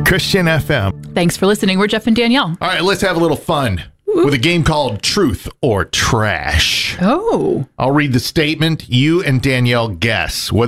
Christian FM. Thanks for listening. We're Jeff and Danielle. All right, let's have a little fun with a game called Truth or Trash. Oh. I'll read the statement. You and Danielle guess whether